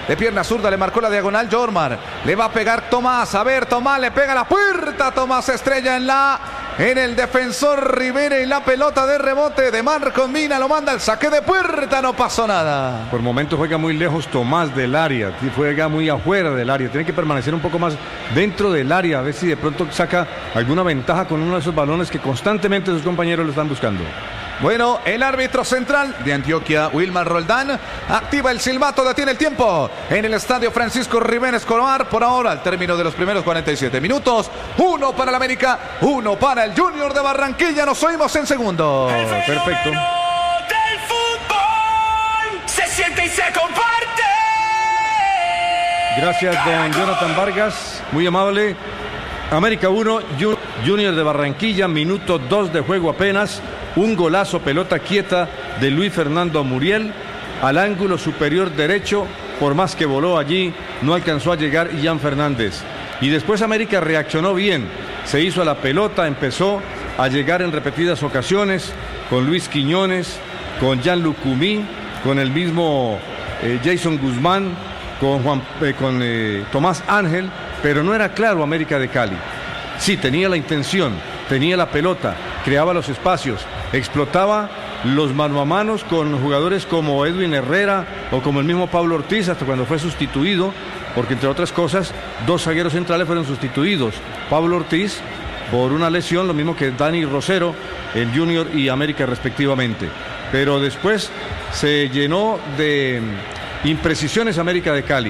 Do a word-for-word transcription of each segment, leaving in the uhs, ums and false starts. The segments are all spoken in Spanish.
De pierna zurda le marcó la diagonal Jormar. Le va a pegar Tomás. A ver, Tomás le pega la puerta. Tomás estrella en la... En el defensor Rivera y la pelota de rebote de Marcos Mina lo manda al saque de puerta, no pasó nada. Por momentos juega muy lejos Tomás del área, juega muy afuera del área, tiene que permanecer un poco más dentro del área, a ver si de pronto saca alguna ventaja con uno de esos balones que constantemente sus compañeros lo están buscando. Bueno, el árbitro central de Antioquia, Wilmar Roldán, activa el silbato, detiene el tiempo en el estadio Francisco Rivera Escobar. Por ahora, al término de los primeros cuarenta y siete minutos, uno para el América, uno para el Junior de Barranquilla. Nos oímos en segundo. El Perfecto. Del fútbol se siente y se comparte. Gracias, don Jonathan Vargas, muy amable. América uno, Junior de Barranquilla, minuto dos de juego apenas. Un golazo, pelota quieta de Luis Fernando Muriel al ángulo superior derecho. Por más que voló allí, no alcanzó a llegar Ian Fernández. Y después América reaccionó bien. Se hizo a la pelota, empezó a llegar en repetidas ocasiones con Luis Quiñones, con Jean Lucumí, con el mismo eh, Jason Guzmán, con, Juan, eh, con eh, Tomás Ángel, pero no era claro América de Cali. Sí, tenía la intención, tenía la pelota, creaba los espacios, explotaba los mano a manos con jugadores como Edwin Herrera o como el mismo Pablo Ortiz, hasta cuando fue sustituido, porque entre otras cosas, dos zagueros centrales fueron sustituidos. Pablo Ortiz por una lesión, lo mismo que Dani Rosero en Junior y América respectivamente. Pero después se llenó de imprecisiones América de Cali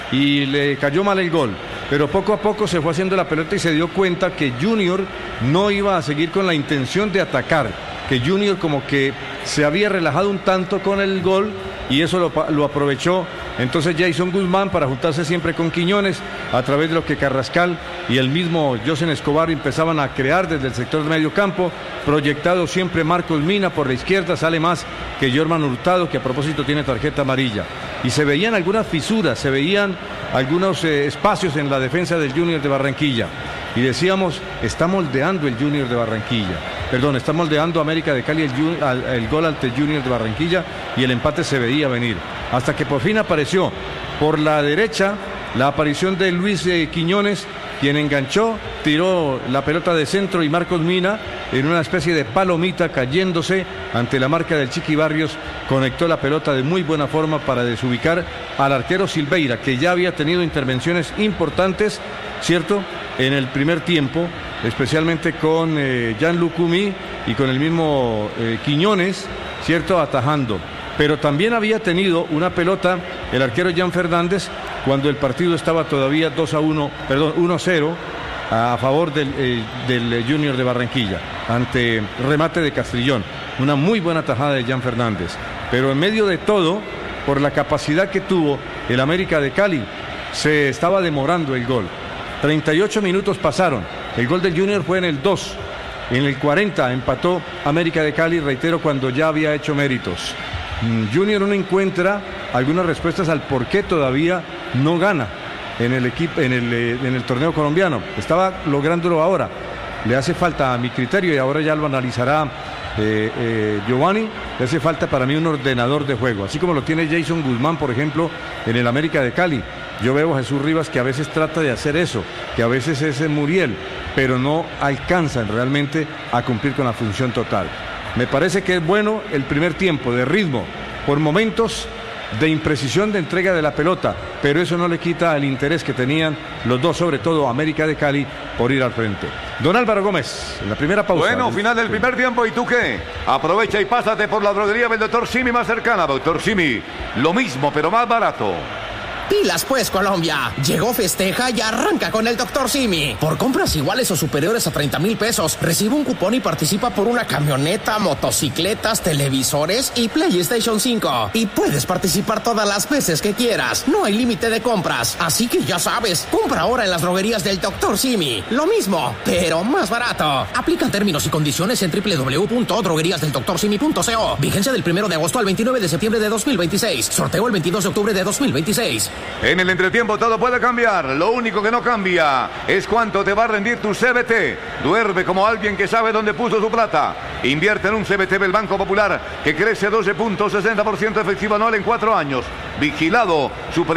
y le cayó mal el gol. Pero poco a poco se fue haciendo la pelota y se dio cuenta que Junior no iba a seguir con la intención de atacar, que Junior como que se había relajado un tanto con el gol y eso lo, lo aprovechó entonces Jason Guzmán para juntarse siempre con Quiñones, a través de lo que Carrascal y el mismo Josen Escobar empezaban a crear desde el sector de medio campo, proyectado siempre Marcos Mina por la izquierda, sale más que Jorman Hurtado, que a propósito tiene tarjeta amarilla. Y se veían algunas fisuras, se veían algunos eh, espacios en la defensa del Junior de Barranquilla. Y decíamos, está moldeando el Junior de Barranquilla. Perdón, está moldeando América de Cali el, el, el gol ante el Junior de Barranquilla y el empate se veía venir. Hasta que por fin apareció por la derecha la aparición de Luis eh, Quiñones, quien enganchó, tiró la pelota de centro y Marcos Mina en una especie de palomita cayéndose ante la marca del Chiqui Barrios, conectó la pelota de muy buena forma para desubicar al arquero Silveira, que ya había tenido intervenciones importantes, ¿cierto?, en el primer tiempo, especialmente con eh, Jean Lucumí y con el mismo eh, Quiñones, ¿cierto?, atajando. Pero también había tenido una pelota el arquero Jean Fernández cuando el partido estaba todavía dos a uno, perdón, uno a cero a favor del, eh, del Junior de Barranquilla, ante remate de Castrillón. Una muy buena tajada de Jean Fernández. Pero en medio de todo, por la capacidad que tuvo el América de Cali, se estaba demorando el gol. treinta y ocho minutos pasaron. El gol del Junior fue en el dos. En el cuarenta empató América de Cali, reitero, cuando ya había hecho méritos. Junior no encuentra algunas respuestas al por qué todavía no gana en el equipo, en el, en el torneo colombiano. Estaba lográndolo ahora. Le hace falta, a mi criterio, y ahora ya lo analizará eh, eh, Giovanni, le hace falta para mí un ordenador de juego, así como lo tiene Jason Guzmán, por ejemplo, en el América de Cali. Yo veo a Jesús Rivas que a veces trata de hacer eso, que a veces es Muriel, pero no alcanzan realmente a cumplir con la función total. Me parece que es bueno el primer tiempo de ritmo, por momentos de imprecisión de entrega de la pelota, pero eso no le quita el interés que tenían los dos, sobre todo América de Cali, por ir al frente. Don Álvaro Gómez, en la primera pausa. Bueno, final del primer tiempo, ¿y tú qué? Aprovecha y pásate por la droguería del doctor Simi más cercana. doctor Simi, lo mismo, pero más barato. Pilas pues, Colombia. Llegó, festeja y arranca con el doctor Simi. Por compras iguales o superiores a treinta mil pesos, recibe un cupón y participa por una camioneta, motocicletas, televisores y PlayStation cinco. Y puedes participar todas las veces que quieras. No hay límite de compras. Así que ya sabes, compra ahora en las droguerías del doctor Simi. Lo mismo, pero más barato. Aplican términos y condiciones en doble u doble u doble u punto droguerías del doctor simi punto co. Vigencia del primero de agosto al veintinueve de septiembre de dos mil veintiséis. Sorteo el veintidós de octubre de dos mil veintiséis. En el entretiempo todo puede cambiar. Lo único que no cambia es cuánto te va a rendir tu C B T. Duerme como alguien que sabe dónde puso su plata. Invierte en un C B T del Banco Popular que crece doce punto sesenta por ciento efectivo anual en cuatro años. Vigilado. Super